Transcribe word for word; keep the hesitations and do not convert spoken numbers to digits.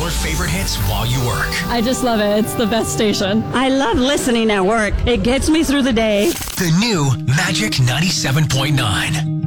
your favorite hits while you work. I just love it. It's the best station. I love listening at work. It gets me through the day. The new Magic ninety-seven point nine.